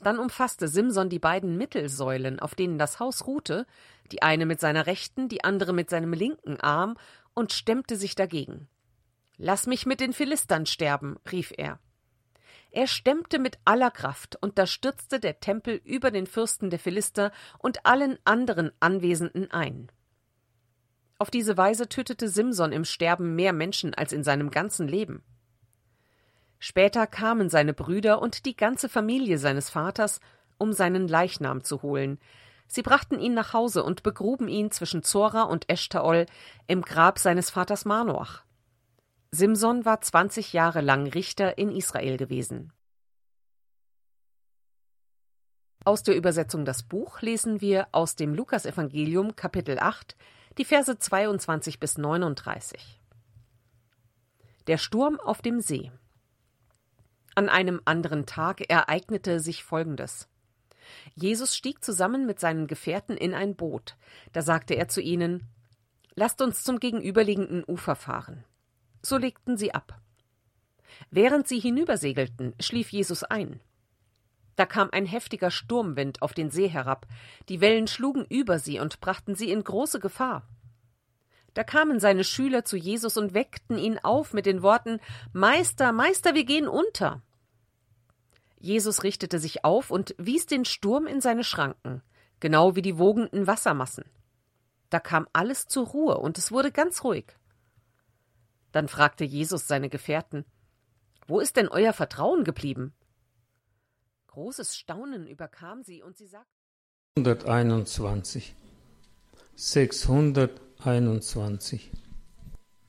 Dann umfasste Simson die beiden Mittelsäulen, auf denen das Haus ruhte, die eine mit seiner rechten, die andere mit seinem linken Arm, und stemmte sich dagegen. »Lass mich mit den Philistern sterben«, rief er. Er stemmte mit aller Kraft, und da stürzte der Tempel über den Fürsten der Philister und allen anderen Anwesenden ein. Auf diese Weise tötete Simson im Sterben mehr Menschen als in seinem ganzen Leben. Später kamen seine Brüder und die ganze Familie seines Vaters, um seinen Leichnam zu holen. Sie brachten ihn nach Hause und begruben ihn zwischen Zora und Eschtaol im Grab seines Vaters Manoach. Simson war 20 Jahre lang Richter in Israel gewesen. Aus der Übersetzung Das Buch lesen wir aus dem Lukasevangelium Kapitel 8, die Verse 22 bis 39. Der Sturm auf dem See. An einem anderen Tag ereignete sich Folgendes. Jesus stieg zusammen mit seinen Gefährten in ein Boot. Da sagte er zu ihnen: »Lasst uns zum gegenüberliegenden Ufer fahren.« So legten sie ab. Während sie hinübersegelten, schlief Jesus ein. Da kam ein heftiger Sturmwind auf den See herab, die Wellen schlugen über sie und brachten sie in große Gefahr. Da kamen seine Schüler zu Jesus und weckten ihn auf mit den Worten: »Meister, Meister, wir gehen unter!« Jesus richtete sich auf und wies den Sturm in seine Schranken, genau wie die wogenden Wassermassen. Da kam alles zur Ruhe und es wurde ganz ruhig. Dann fragte Jesus seine Gefährten: »Wo ist denn euer Vertrauen geblieben?« Großes Staunen überkam sie und sie sagten: 621.